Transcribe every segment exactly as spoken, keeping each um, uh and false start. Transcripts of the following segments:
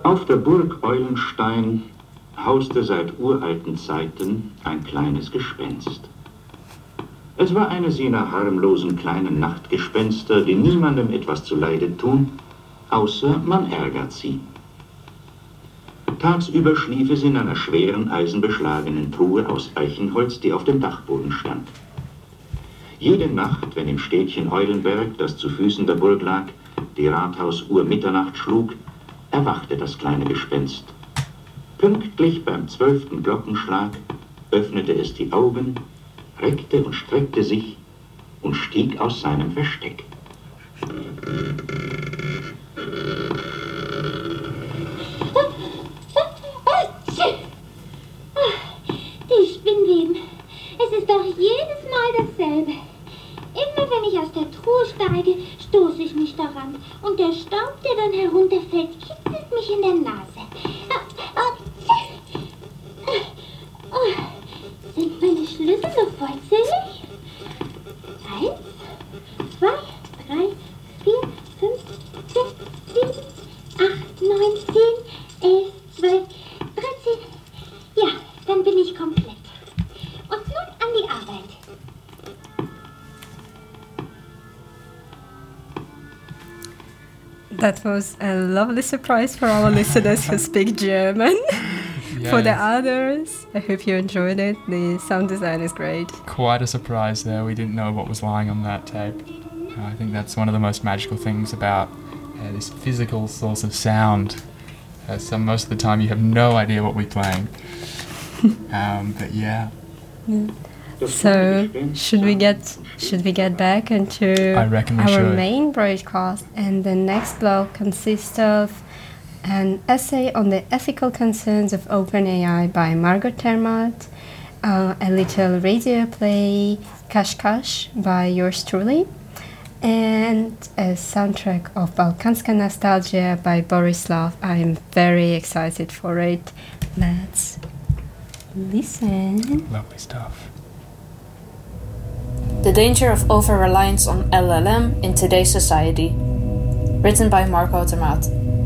Auf der Burg Eulenstein hauste seit uralten Zeiten ein kleines Gespenst. Es war eines jener harmlosen kleinen Nachtgespenster, die niemandem etwas zuleide tun, außer man ärgert sie. Tagsüber schlief es in einer schweren, eisenbeschlagenen Truhe aus Eichenholz, die auf dem Dachboden stand. Jede Nacht, wenn im Städtchen Eulenberg, das zu Füßen der Burg lag, die Rathausuhr Mitternacht schlug, erwachte das kleine Gespenst. Pünktlich beim zwölften Glockenschlag öffnete es die Augen, reckte und streckte sich und stieg aus seinem Versteck. Die Spinnweben. Es ist doch jedes Mal dasselbe. Immer wenn ich aus der Truhe steige, stoße ich mich daran. Und der Staub, der dann herunterfällt, kitzelt mich in der Nase. Sind meine Schlüssel so vollzählig? Eins, zwei, drei, vier, fünf, sechs, sieben, acht, neun, zehn, elf, zwölf, dreizehn. Ja, dann bin ich komplett. Und nun an die Arbeit. That was a lovely surprise for our listeners who speak German. Yes. For the others, I hope you enjoyed it. The sound design is great. Quite a surprise there. We didn't know what was lying on that tape. Uh, I think that's one of the most magical things about uh, this physical source of sound. Uh, so most of the time you have no idea what we're playing. um, but yeah. yeah. So should we get should we get back into I reckon we our should. main broadcast? And the next block consists of an essay on the ethical concerns of OpenAI by Margot Termot, uh, a little radio play, Kash Kash, by yours truly, and a soundtrack of Balkanska Nostalgia by Borislav. I'm very excited for it. Let's listen. Lovely stuff. The Danger of Over-Reliance on L L M in Today's Society. Written by Margot Termot.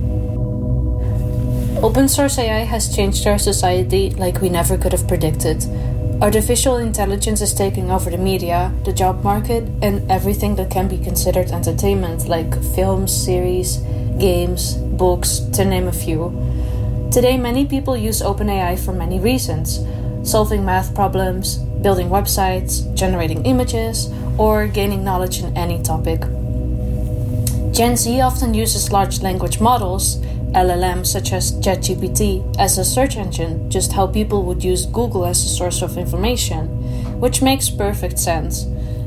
Open source A I has changed our society like we never could have predicted. Artificial intelligence is taking over the media, the job market, and everything that can be considered entertainment, like films, series, games, books, to name a few. Today, many people use OpenAI for many reasons: solving math problems, building websites, generating images, or gaining knowledge in any topic. Gen Z often uses large language models, L L Ms such as ChatGPT, as a search engine, just how people would use Google as a source of information, which makes perfect sense.